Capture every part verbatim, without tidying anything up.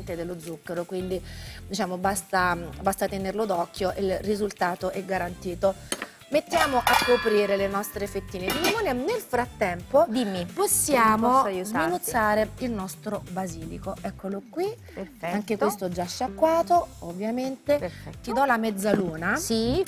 ovviamente dello zucchero, quindi diciamo basta, basta tenerlo d'occhio e il risultato è garantito. Mettiamo a coprire le nostre fettine di limone. Nel frattempo Dimmi, possiamo come posso sminuzzare il nostro basilico. Eccolo qui. Perfetto. Anche questo già sciacquato, ovviamente. Perfetto. Ti do la mezzaluna. Sì.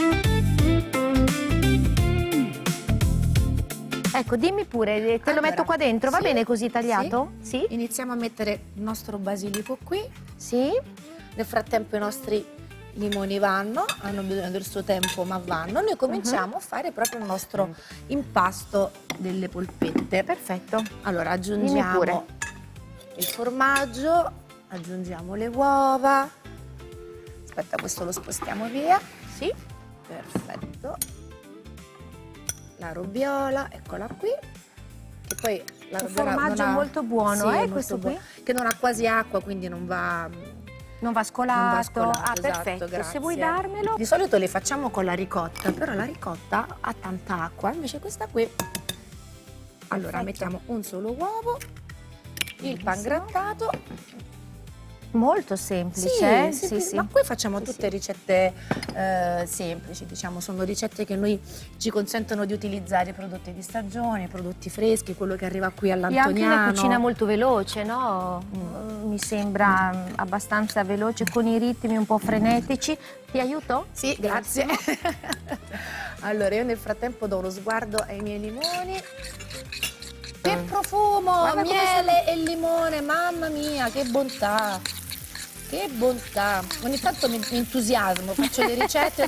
Ecco, dimmi pure, te Allora, lo metto qua dentro, va sì, bene così tagliato? Sì. Sì. Iniziamo a mettere il nostro basilico qui. Sì. Nel frattempo i nostri limoni vanno, hanno bisogno del suo tempo ma vanno. Noi cominciamo uh-huh. a fare proprio il nostro impasto delle polpette. Perfetto. Allora aggiungiamo il formaggio, aggiungiamo le uova. Aspetta, questo lo spostiamo via. Sì. Perfetto. La robiola, eccola qui. Che poi la un formaggio ha, molto buono, sì, eh, molto questo buono, qui? che non ha quasi acqua, quindi non va... Non va scolato, non va scolato, ah, esatto, perfetto, grazie. Se vuoi darmelo. Di solito le facciamo con la ricotta, però la ricotta ha tanta acqua, invece questa qui. Allora perfetto. Mettiamo un solo uovo, il Benissimo. pan grattato. Molto semplice, sì, eh? sì, sì, sì. sì. Ma qui facciamo sì, tutte sì. ricette eh, semplici, diciamo, sono ricette che noi ci consentono di utilizzare i prodotti di stagione, i prodotti freschi, quello che arriva qui all'Antoniano. E anche una cucina molto veloce, no? Mm. Mi sembra abbastanza veloce, con i ritmi un po' frenetici. Ti aiuto? Sì, grazie. Allora, io nel frattempo do uno sguardo ai miei limoni. Che profumo, Guarda miele e limone, mamma mia, che bontà, che bontà. Ogni tanto mi, mi entusiasmo, faccio le ricette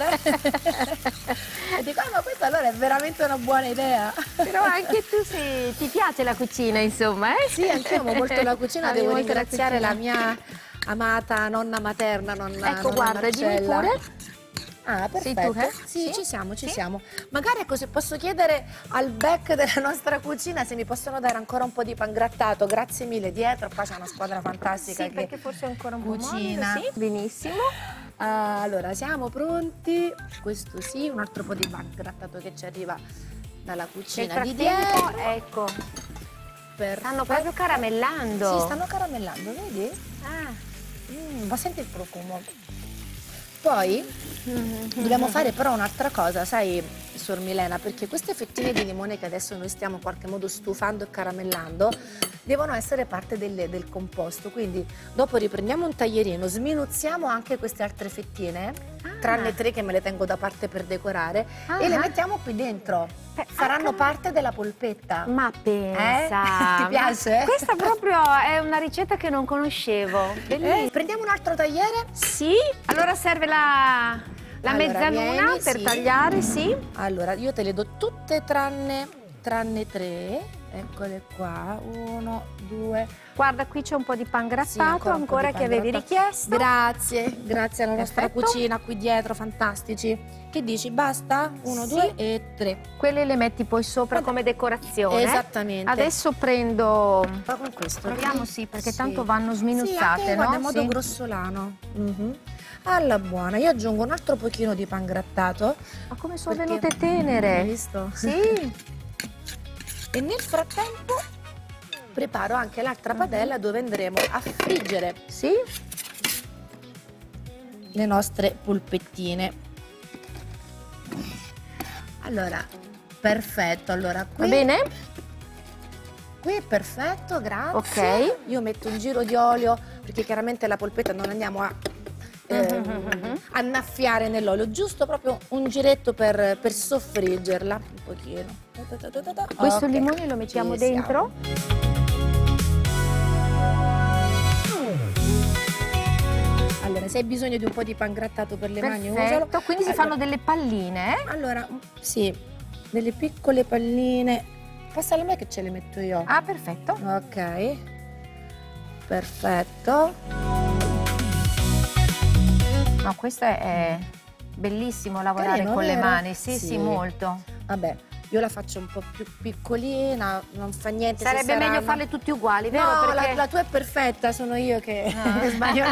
e dico, ah, ma questa allora è veramente una buona idea. Però anche tu sei, ti piace la cucina, insomma, eh? Sì, anche io amo molto la cucina, Ami devo molto ringraziare la, la mia amata nonna materna, nonna Ecco, nonna guarda, dimmi Marcella. pure. Ah, perfetto. Sei tu che? Sì, sì, ci siamo, ci sì. siamo. Magari ecco, se posso chiedere al back della nostra cucina se mi possono dare ancora un po' di pan grattato. Grazie mille, dietro qua c'è una squadra fantastica sì, che perché forse è ancora un po' cucina. Morbido, sì. Benissimo. Uh, allora, siamo pronti. Questo sì, un altro po' di pan grattato che ci arriva dalla cucina di dietro. Ecco. Perfetto. Stanno proprio caramellando. Sì, stanno caramellando, vedi? Ah. Mm, ma senti il profumo. Poi mm-hmm. dobbiamo fare però un'altra cosa, sai, Sor Milena, perché queste fettine di limone che adesso noi stiamo in qualche modo stufando e caramellando devono essere parte del, del composto, quindi dopo riprendiamo un taglierino, sminuzziamo anche queste altre fettine, ah. tranne tre che me le tengo da parte per decorare, ah. e le mettiamo qui dentro, eh, faranno ah, parte della polpetta. Ma pensa! Eh? Ti piace? Questa proprio è una ricetta che non conoscevo. Eh, prendiamo un altro tagliere? Sì, allora serve la... La allora, mezzaluna vieni, per sì. tagliare, sì. Allora, io te le do tutte tranne, tranne tre. Eccole qua, uno, due. Guarda, qui c'è un po' di pan grattato, sì, ancora, ancora che avevi grattato. richiesto. Grazie, grazie alla nostra Perfetto. cucina qui dietro, fantastici. Che dici, basta? Uno, sì. due e tre. Quelle le metti poi sopra Guarda. come decorazione. Esattamente. Adesso prendo... Ma con questo. Proviamo, sì, perché sì. tanto vanno sminuzzate, sì, anche, no? Guarda, in modo sì. grossolano. Mm-hmm. Alla buona, io aggiungo un altro pochino di pan grattato. Ma come sono perché... venute tenere? Hai visto? Sì. E nel frattempo preparo anche l'altra padella dove andremo a friggere, sì, le nostre polpettine. Allora, perfetto, allora qui... Va bene? Qui è perfetto, grazie. Ok. Io metto un giro di olio perché chiaramente la polpetta non andiamo a... Eh, mm-hmm. annaffiare nell'olio, giusto proprio un giretto per, per soffriggerla un pochino. Questo okay. limone lo mettiamo Ci dentro? Siamo. Allora, se hai bisogno di un po' di pan grattato per le Perfetto. mani, usalo. Quindi si allora, fanno delle palline, eh? Allora, sì, delle piccole palline. Passale a me che ce le metto io. Ah, perfetto. Ok, perfetto. No, questo è bellissimo lavorare Carino, con vero? le mani, sì, sì, sì, molto. Vabbè, io la faccio un po' più piccolina, non fa niente. Sarebbe meglio saranno... farle tutti uguali, vero? No, Perché... la, la tua è perfetta, sono io che no. sbaglio.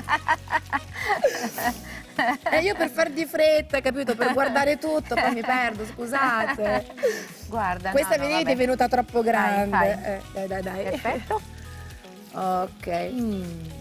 E io per far di fretta, capito? Per guardare tutto, poi mi perdo, scusate. Guarda, questa no, no, vedete è venuta troppo grande. Dai, eh, dai, dai, dai. Perfetto. Ok. Mm.